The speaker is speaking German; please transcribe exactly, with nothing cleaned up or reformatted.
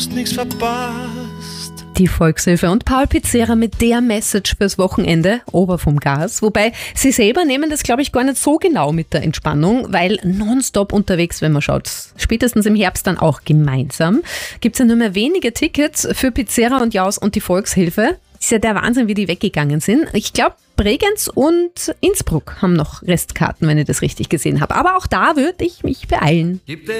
Nichts verpasst. Die Volkshilfe und Paul Pizzera mit der Message fürs Wochenende, Ober vom Gas. Wobei sie selber nehmen das, glaube ich, gar nicht so genau mit der Entspannung, weil nonstop unterwegs, wenn man schaut, spätestens im Herbst dann auch gemeinsam, gibt es ja nur mehr wenige Tickets für Pizzera und Jaus und die Volkshilfe. Ist ja der Wahnsinn, wie die weggegangen sind. Ich glaube, Bregenz und Innsbruck haben noch Restkarten, wenn ich das richtig gesehen habe. Aber auch da würde ich mich beeilen. Gibt